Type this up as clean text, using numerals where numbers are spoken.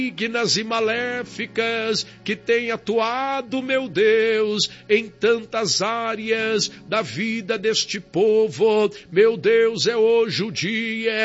malignas e maléficas que têm atuado, meu Deus, em tantas áreas da vida deste povo. Meu Deus, é hoje o dia